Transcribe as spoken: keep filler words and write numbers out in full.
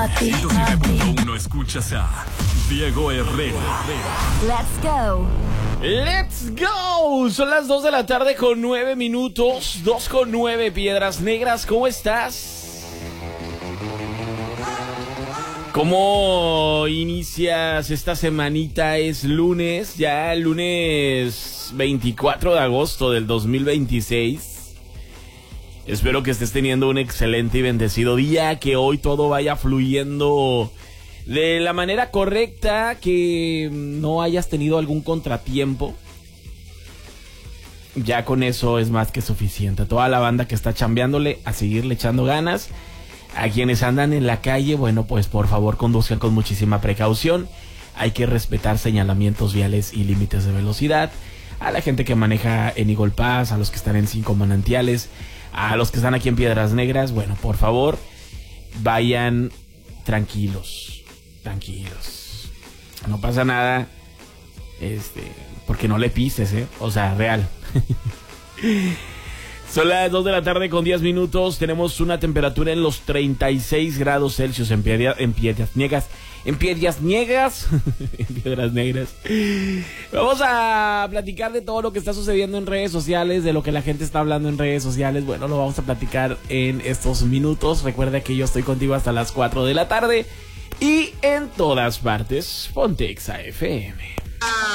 ciento siete punto uno escuchas a Diego Herrera. Let's go. Let's go. Son las dos de la tarde con nueve minutos. dos con nueve, Piedras Negras. ¿Cómo estás? ¿Cómo inicias esta semanita? Es lunes, ya lunes veinticuatro de agosto del dos mil veintiséis. Espero que estés teniendo un excelente y bendecido día, que hoy todo vaya fluyendo de la manera correcta, que no hayas tenido algún contratiempo. Ya con eso es más que suficiente. Toda la banda que está chambeándole, a seguirle echando ganas. A quienes andan en la calle, bueno, pues por favor conduzcan con muchísima precaución. Hay que respetar señalamientos viales y límites de velocidad. A la gente que maneja en Eagle Pass, a los que están en Cinco Manantiales, a los que están aquí en Piedras Negras, bueno, por favor, vayan tranquilos, tranquilos. No pasa nada, este, porque no le pises, ¿eh? O sea, real. Son las dos de la tarde con diez minutos. Tenemos una temperatura en los treinta y seis grados Celsius en, Piedra, en Piedras Negras. En Piedras Negras. En Piedras Negras. Vamos a platicar de todo lo que está sucediendo en redes sociales, de lo que la gente está hablando en redes sociales. Bueno, lo vamos a platicar en estos minutos. Recuerda que yo estoy contigo hasta las cuatro de la tarde. Y en todas partes, Ponte Exa F M.